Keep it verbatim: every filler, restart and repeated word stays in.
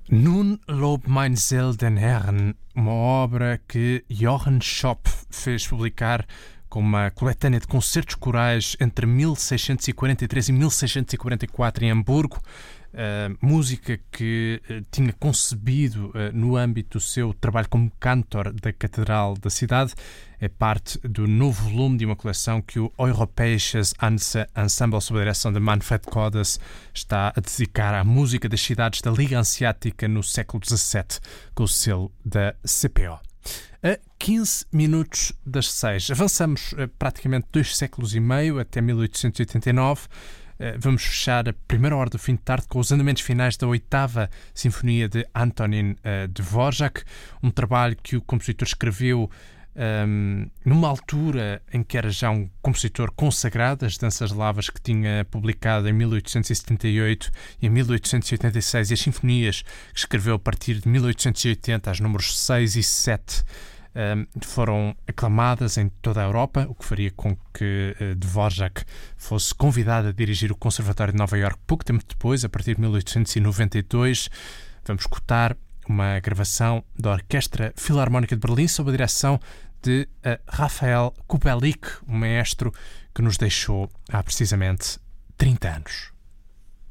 Nun lob mein Seel den Herrn, uma obra que Johann Schopp fez publicar como uma coletânea de concertos corais entre mil seiscentos e quarenta e três e mil seiscentos e quarenta e quatro em Hamburgo. Uh, música que uh, tinha concebido uh, no âmbito do seu trabalho como cantor da Catedral da cidade. É parte do novo volume de uma coleção que o Europäisches Ensemble, sob a direção de Manfred Kodes, está a dedicar à música das cidades da Liga Hanseática no século dezassete, com o selo da C P O. A quinze minutos das seis. Avançamos uh, praticamente dois séculos e meio, até mil oitocentos e oitenta e nove. Vamos fechar a primeira hora do fim de tarde com os andamentos finais da oitava Sinfonia de Antonín uh, Dvorak, um trabalho que o compositor escreveu um, numa altura em que era já um compositor consagrado. As Danças Lavas, que tinha publicado em mil oitocentos e setenta e oito e em mil oitocentos e oitenta e seis, e as Sinfonias, que escreveu a partir de mil oitocentos e oitenta, as números seis e sete, Um, foram aclamadas em toda a Europa, o que faria com que uh, Dvorak fosse convidado a dirigir o Conservatório de Nova Iorque pouco tempo depois, a partir de mil oitocentos e noventa e dois. Vamos escutar uma gravação da Orquestra Filarmónica de Berlim sob a direção de uh, Rafael Kubelik, um maestro que nos deixou há precisamente trinta anos.